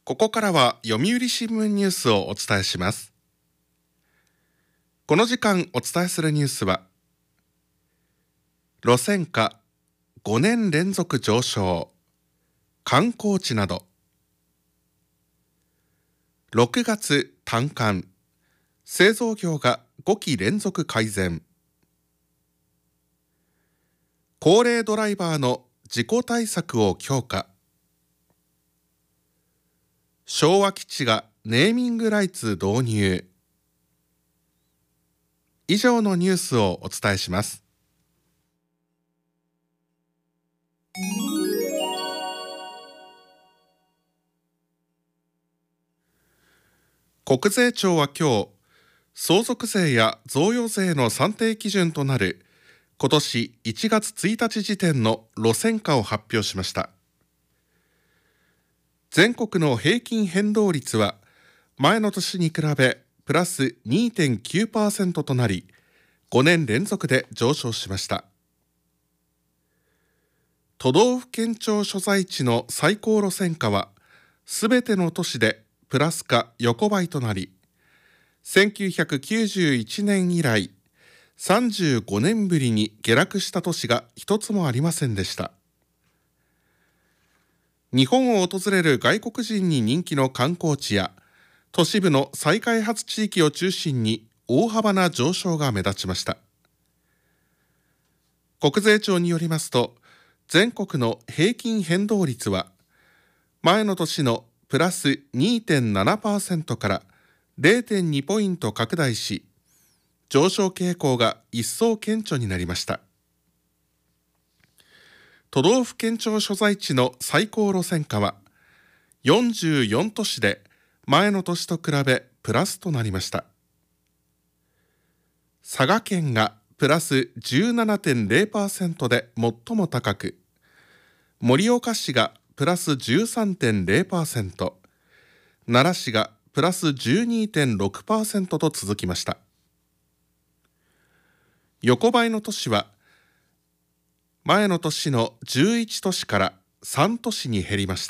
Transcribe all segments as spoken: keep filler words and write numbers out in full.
ここからは読売新聞ニュースをお伝えします。この時間お伝えするニュースは、路線価ごねん連続上昇、観光地など、ろくがつ短観、製造業がごき連続改善、高齢ドライバーの事故対策を強化、昭和基地がネーミングライツ導入。以上のニュースをお伝えします。国税庁は今日、相続税や贈与税の算定基準となる今年いちがつついたち時点の路線価を発表しました。全国の平均変動率は前の年に比べプラス にてんきゅうパーセント となり、ごねん連続で上昇しました。都道府県庁所在地の最高路線価はすべての都市でプラスか横ばいとなり、せんきゅうひゃくきゅうじゅういちねん以来さんじゅうごねんぶりに下落した都市が一つもありませんでした。日本を訪れる外国人に人気の観光地や都市部の再開発地域を中心に大幅な上昇が目立ちました。国税庁によりますと、全国の平均変動率は前の年のプラス にてんななパーセント から れいてんに ポイント拡大し、上昇傾向が一層顕著になりました。都道府県庁所在地の最高路線価はよんじゅうよん都市で前の年と比べプラスとなりました。佐賀県がプラス じゅうななてんれいパーセント で最も高く、盛岡市がプラス じゅうさんてんれいパーセント、奈良市がプラス じゅうにてんろくパーセント と続きました。横ばいの都市は前の年のじゅういち都市からさん都市に減りました。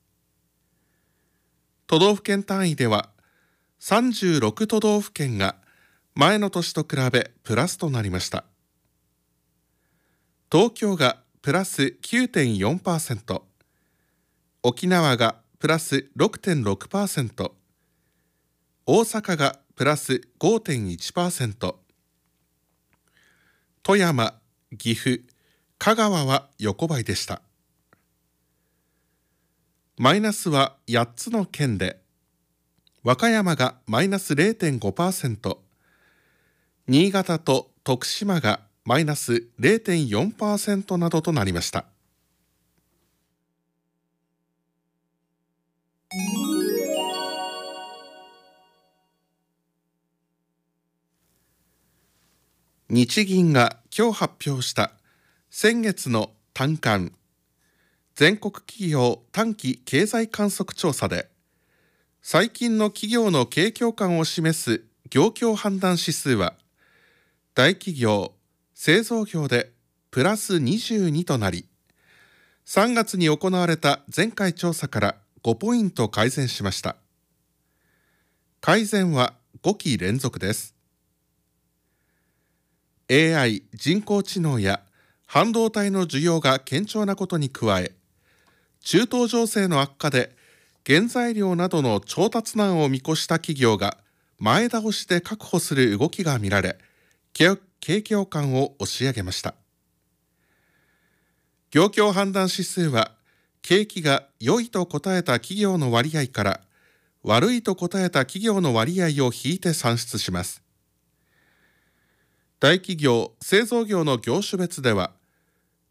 都道府県単位ではさんじゅうろく都道府県が前の年と比べプラスとなりました。東京がプラス きゅうてんよんパーセント、沖縄がプラス ろくてんろくパーセント、大阪がプラス ごてんいちパーセント、富山、岐阜、香川は横ばいでした。マイナスはやっつの県で、和歌山がマイナス れいてんごパーセント、新潟と徳島がマイナス れいてんよんパーセント などとなりました。日銀が今日発表した先月の短観、全国企業短期経済観測調査で、最近の企業の景況感を示す業況判断指数は、大企業・製造業でプラスにじゅうにとなり、さんがつに行われた前回調査からごポイント改善しました。改善はごき連続です。エーアイ 人工知能や半導体の需要が堅調なことに加え、中東情勢の悪化で原材料などの調達難を見越した企業が前倒しで確保する動きが見られ、景況感を押し上げました。業況判断指数は、景気が良いと答えた企業の割合から悪いと答えた企業の割合を引いて算出します。大企業・製造業の業種別では、